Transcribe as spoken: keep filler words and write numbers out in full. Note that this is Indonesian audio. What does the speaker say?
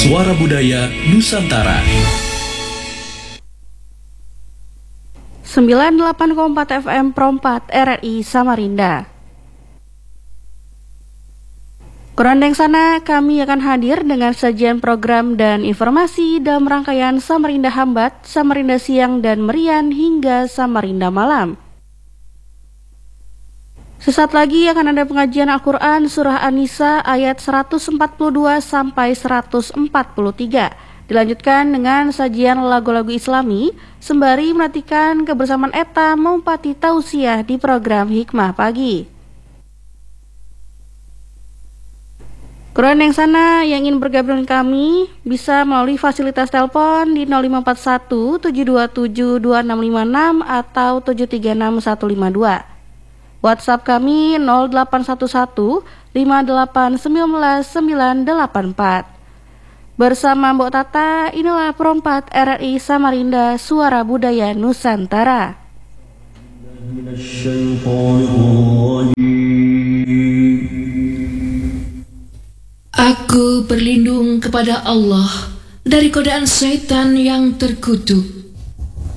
Suara Budaya Nusantara. sembilan puluh delapan koma empat F M Pro empat R R I Samarinda. Kurandeng sana, kami akan hadir dengan sajian program dan informasi dalam rangkaian Samarinda Hambat, Samarinda Siang dan Merian hingga Samarinda Malam. Sesaat lagi akan ada pengajian Al-Quran Surah An-Nisa ayat seratus empat puluh dua sampai seratus empat puluh tiga. Dilanjutkan dengan sajian lagu-lagu Islami, sembari menantikan kebersamaan Eta mempati tausiah di program Hikmah Pagi. Kurang yang sana yang ingin bergabung dengan kami bisa melalui fasilitas telepon di nol lima empat satu tujuh dua tujuh dua enam lima enam atau tujuh tiga enam satu lima dua. WhatsApp kami nol delapan satu satu lima delapan sembilan sembilan delapan empat. Bersama Mbok Tata, inilah Pro empat R R I Samarinda, Suara Budaya Nusantara. Aku berlindung kepada Allah dari godaan setan yang terkutuk.